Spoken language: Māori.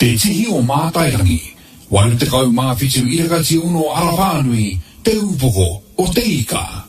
Te tihi o mātairangi, walu te kau mga whitu irakati uno Arapānui, te upoko o te ika.